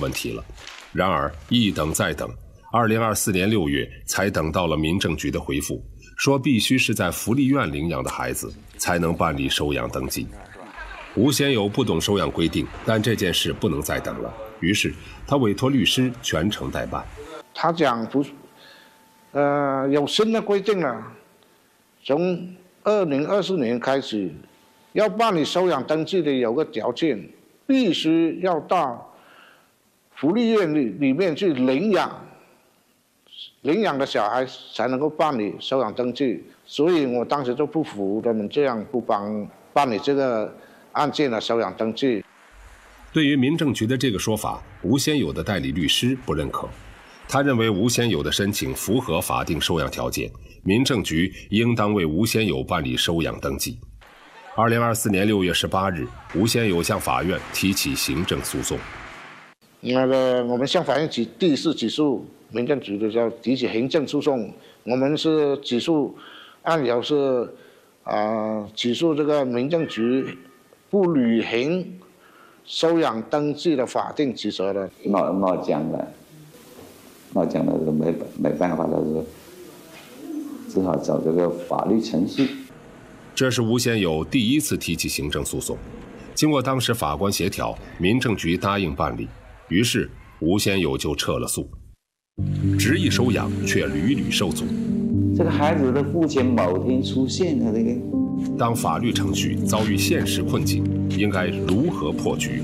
问题了。然而一等再等，2024年6月才等到了民政局的回复，说必须是在福利院领养的孩子才能办理收养登记。吴先友不懂收养规定，但这件事不能再等了，于是他委托律师全程代办。 他讲有新的规定了，从2024年开始，要办理收养登记的有个条件，必须要到福利院里面去领养的小孩才能够办理收养登记。所以我当时就不服他们这样不帮办理这个案件的收养登记。 对于民政局的这个说法，吴先友的代理律师不认可。他认为吴先友的申请符合法定收养条件，民政局应当为吴先友办理收养登记。2024年6月18日，吴先友向法院提起行政诉讼。 我们向法院第4起诉民政局的叫提起行政诉讼，我们是起诉案由是起诉这个民政局不履行收养登记的法定职责的。 那讲了没办法了，只好走这个法律程序。 这是吴先友第一次提起行政诉讼，经过当时法官协调，民政局答应办理，于是吴先友就撤了诉。执意收养却屡屡受阻。 这个孩子的父亲某天出现了， 当法律程序遭遇现实困境，应该如何破局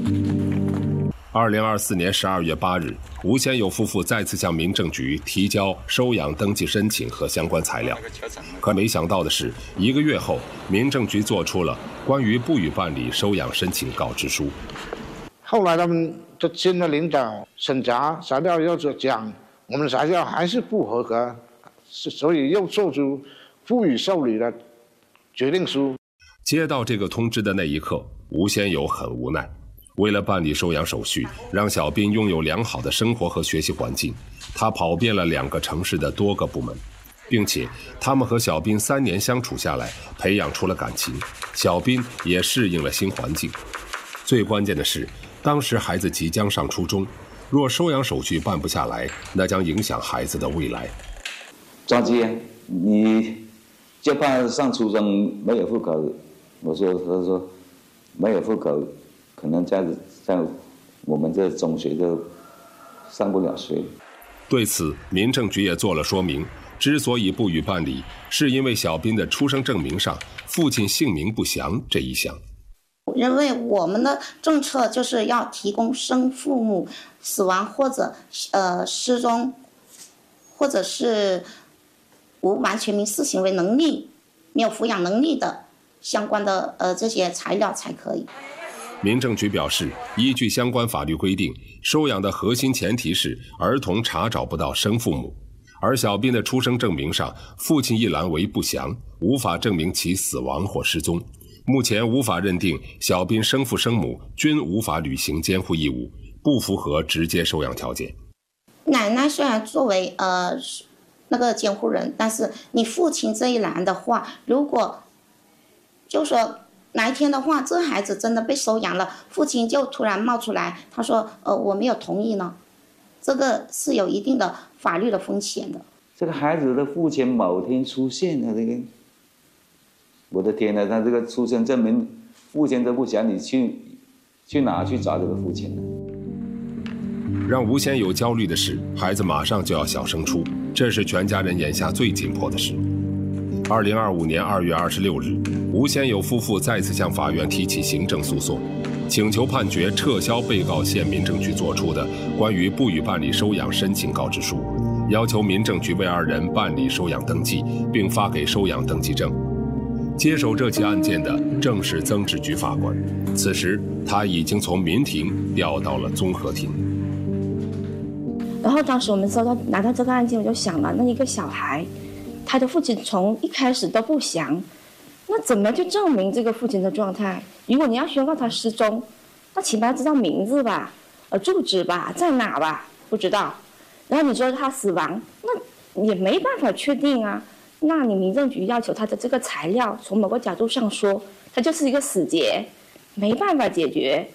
？2024年12月8日，吴先友夫妇再次向民政局提交收养登记申请和相关材料。可没想到的是，1个月后，民政局做出了关于不予办理收养申请告知书。 后来他们的新的领导审查材料又讲，我们的材料还是不合格，所以又做出不予受理的决定书。 接到这个通知的那一刻，吴先友很无奈。为了办理收养手续，让小斌拥有良好的生活和学习环境，他跑遍了2个城市的多个部门，并且他们和小斌3年相处下来，培养出了感情，小斌也适应了新环境。最关键的是，当时孩子即将上初中，若收养手续办不下来，那将影响孩子的未来。 抓鸡，你就怕上初中没有户口。他说没有户口，可能在我们这中学就上不了学。 对此，民政局也做了说明，之所以不予办理，是因为小斌的出生证明上父亲姓名不详这一项。 因为我们的政策就是要提供生父母死亡或者失踪，或者是无完全民事行为能力、没有抚养能力的相关的这些材料才可以。 民政局表示，依据相关法律规定，收养的核心前提是儿童查找不到生父母，而小斌的出生证明上父亲一栏为不详，无法证明其死亡或失踪。目前无法认定小斌生父生母均无法履行监护义务，不符合直接收养条件。 奶奶虽然作为那个监护人，但是你父亲这一栏的话，如果就说哪一天的话，这孩子真的被收养了，父亲就突然冒出来，他说我没有同意呢，这个是有一定的法律的风险的。 这个孩子的父亲某天出现了，我的天哪，他这个出生证明父亲都不想你去哪去找这个父亲呢？ 让吴先友焦虑的是，孩子马上就要小升初，这是全家人眼下最紧迫的事。2025年2月26日，吴先友夫妇再次向法院提起行政诉讼，请求判决撤销被告县民政局作出的关于不予办理收养申请告知书，要求民政局为2人办理收养登记，并发给收养登记证。接手这起案件的正是曾志菊法官，此时他已经从民庭调到了综合庭。 然后当时我们拿到这个案件，我就想了，那一个小孩，他的父亲从一开始都不详，那怎么去证明这个父亲的状态？如果你要宣告他失踪，那起码知道名字吧，住址吧，在哪吧，不知道。然后你说他死亡，那也没办法确定啊。那你民政局要求他的这个材料，从某个角度上说，它就是一个死结，没办法解决。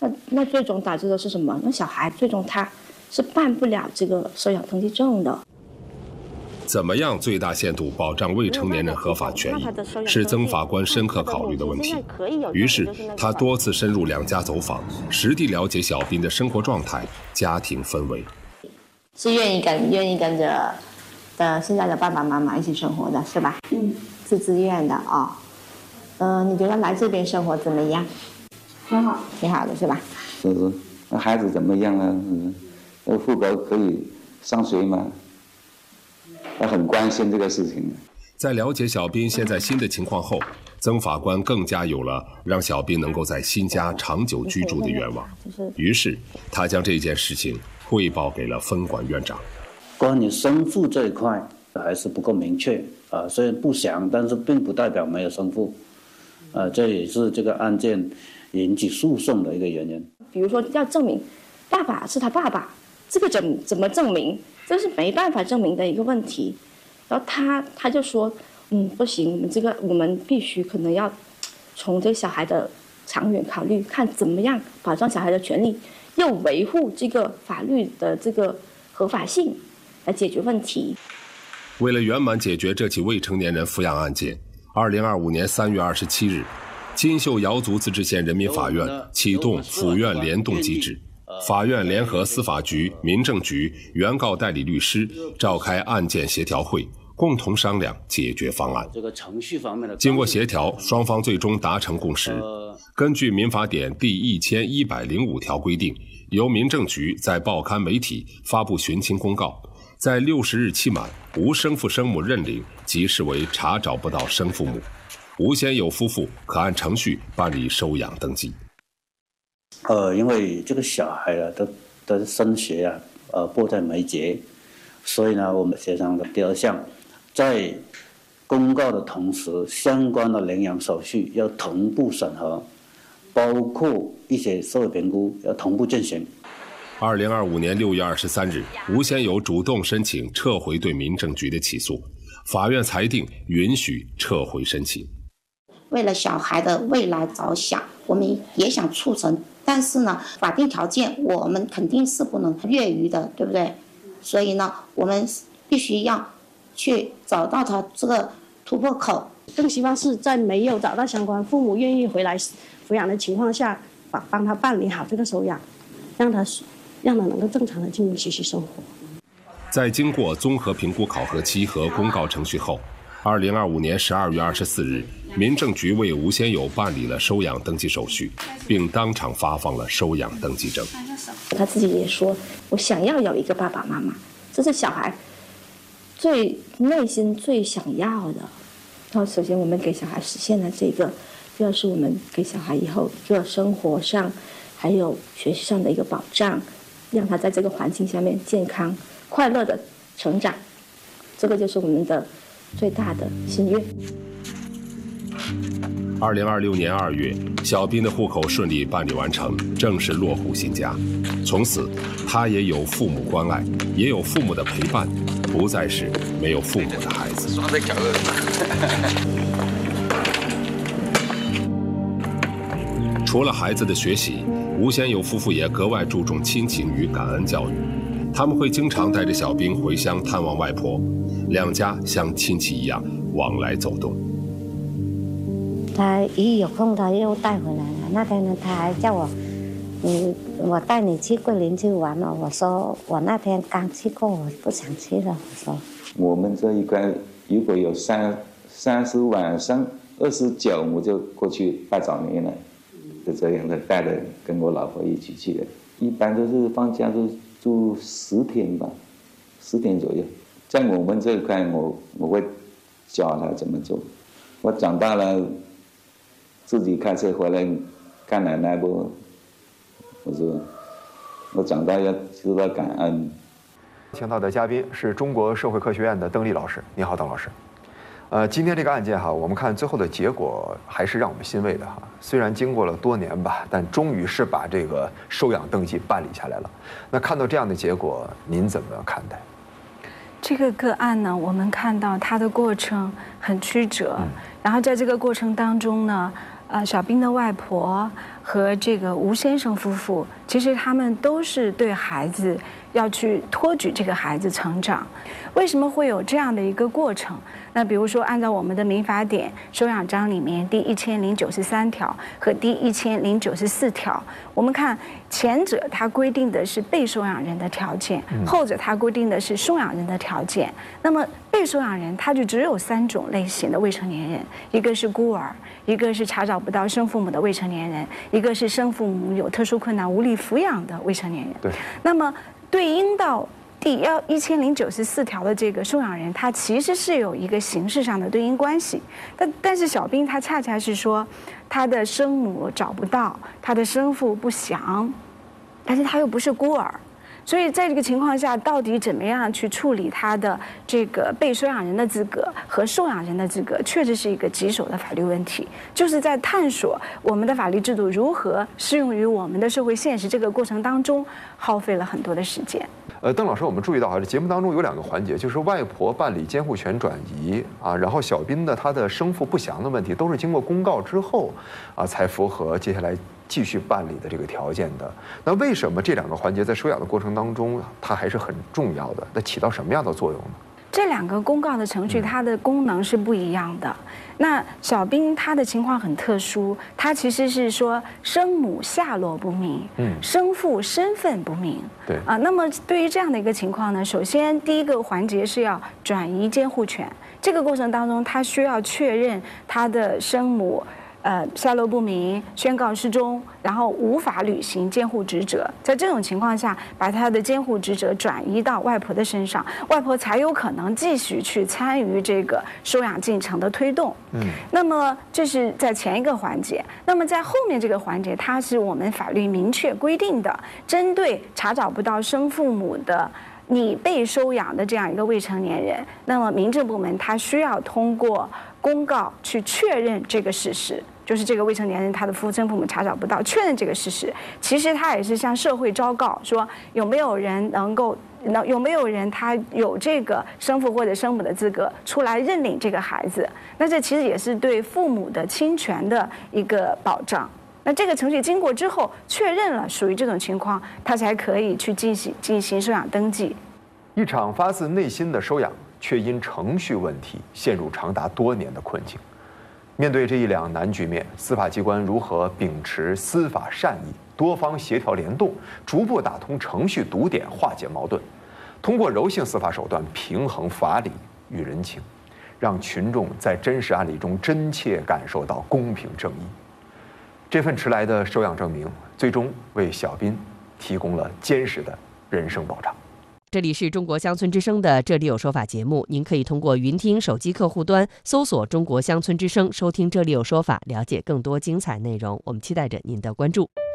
那最终导致的是什么？那小孩最终他是办不了这个收养登记证的。 怎么样最大限度保障未成年人合法权益，是曾法官深刻考虑的问题。于是他多次深入两家走访，实地了解小斌的生活状态、家庭氛围。 是愿意跟着现在的爸爸妈妈一起生活的，是吧？是自愿的啊。你觉得来这边生活怎么样？挺好，挺好的，是吧？ 就是那孩子怎么样啊？户口可以上学吗？他很关心这个事情。 在了解小斌现在新的情况后，曾法官更加有了让小斌能够在新家长久居住的愿望。于是，他将这件事情汇报给了分管院长。 关于生父这一块还是不够明确虽然不详，但是并不代表没有生父。这也是这个案件引起诉讼的一个原因。 比如说要证明爸爸是他爸爸，这个怎么证明？这是没办法证明的一个问题。然后他就说，不行，我们必须可能要从这个小孩的长远考虑，看怎么样保障小孩的权利，又维护这个法律的这个合法性，来解决问题。 为了圆满解决这起未成年人抚养案件，2025年3月27日，金秀瑶族自治县人民法院启动府院联动机制。法院联合司法局、民政局、原告代理律师召开案件协调会，共同商量解决方案。 这个程序方面的经过协调，双方最终达成共识。根据民法典第1105条规定，由民政局在报刊媒体发布寻亲公告，在60日期满，无生父生母认领，即视为查找不到生父母。吴先友夫妇可按程序办理收养登记。 因为这个小孩的升学迫在眉睫，所以呢，我们协商的第二项，在公告的同时，相关的领养手续要同步审核，包括一些社会评估要同步进行。 2025年6月23日，吴先友主动申请撤回对民政局的起诉，法院裁定允许撤回申请。 为了小孩的未来着想，我们也想促成，但是呢，法定条件我们肯定是不能越狱的，对不对？所以呢，我们必须要去找到他这个突破口。 更希望是在没有找到相关父母愿意回来抚养的情况下，帮他办理好这个收养，让他能够正常的进入学习生活。 在经过综合评估考核期和公告程序后，2025年12月24日，民政局为吴先友办理了收养登记手续，并当场发放了收养登记证。 他自己也说，我想要有一个爸爸妈妈，这是小孩内心最想要的。然后首先我们给小孩实现了这个，第二是我们给小孩以后一个生活上还有学习上的一个保障，让他在这个环境下面健康快乐的成长，这个就是我们的最大的心愿。 2026年2月，小斌的户口顺利办理完成，正式落户新家。从此，他也有父母关爱，也有父母的陪伴，不再是没有父母的孩子。除了孩子的学习，吴先友夫妇也格外注重亲情与感恩教育。他们会经常带着小斌回乡探望外婆，两家像亲戚一样往来走动。 他一有空他又带回来了。那天呢，他还叫我，我带你去桂林去玩了。我说我那天刚去过，我不想去了。我说我们这一关如果有30晚上29，我就过去拜早年了，就这样的带着跟我老婆一起去的。一般都是放假都住10天吧，10天左右。在我们这一块，我会教他怎么做。我长大了，自己开车回来看奶奶不？我说我长大要知道感恩。 请到的嘉宾是中国社会科学院的邓丽老师。你好，邓老师。今天这个案件哈，我们看最后的结果还是让我们欣慰的哈。虽然经过了多年吧，但终于是把这个收养登记办理下来了。那看到这样的结果，您怎么看待？ 这个个案呢，我们看到它的过程很曲折，然后在这个过程当中呢，小斌的外婆和这个吴先生夫妇，其实他们都是对孩子要去托举这个孩子成长。为什么会有这样的一个过程？那比如说，按照我们的民法典收养章里面第1093条和第1094条，我们看前者它规定的是被收养人的条件，后者它规定的是收养人的条件。那么被收养人他就只有3种类型的未成年人，一个是孤儿，一个是查找不到生父母的未成年人，一个是生父母有特殊困难无力抚养的未成年人。 对， 那么对应到第1094条的这个收养人，他其实是有一个形式上的对应关系，但是小兵他恰恰是说，他的生母找不到，他的生父不详，但是他又不是孤儿。所以在这个情况下，到底怎么样去处理他的这个被收养人的资格和受养人的资格，确实是一个棘手的法律问题，就是在探索我们的法律制度如何适用于我们的社会现实这个过程当中，耗费了很多的时间。 邓老师，我们注意到这节目当中有2个环节，就是外婆办理监护权转移啊，然后小斌的他的生父不详的问题，都是经过公告之后啊才符合接下来继续办理的这个条件的。那为什么这2个环节在收养的过程当中，它还是很重要的？那起到什么样的作用呢？ 这2个公告的程序，它的功能是不一样的。那小兵他的情况很特殊，他其实是说生母下落不明，生父身份不明。 对啊，那么对于这样的一个情况呢，首先第一个环节是要转移监护权，这个过程当中，他需要确认他的生母下落不明，宣告失踪，然后无法履行监护职责。在这种情况下，把他的监护职责转移到外婆的身上，外婆才有可能继续去参与这个收养进程的推动。那么这是在前一个环节。那么在后面这个环节，它是我们法律明确规定的，针对查找不到生父母的你被收养的这样一个未成年人，那么民政部门它需要通过公告去确认这个事实，就是这个未成年人他的生父母查找不到，确认这个事实。其实他也是向社会昭告说，有没有人他有这个生父或者生母的资格出来认领这个孩子。那这其实也是对父母的侵权的一个保障。那这个程序经过之后，确认了属于这种情况，他才可以去进行收养登记。 一场发自内心的收养，却因程序问题陷入长达多年的困境。面对这一两难局面，司法机关如何秉持司法善意，多方协调联动，逐步打通程序堵点，化解矛盾，通过柔性司法手段平衡法理与人情，让群众在真实案例中真切感受到公平正义。这份迟来的收养证明，最终为小斌提供了坚实的人生保障。 这里是中国乡村之声的《这里有说法》节目，您可以通过云听手机客户端搜索中国乡村之声，收听《这里有说法》，了解更多精彩内容。我们期待着您的关注。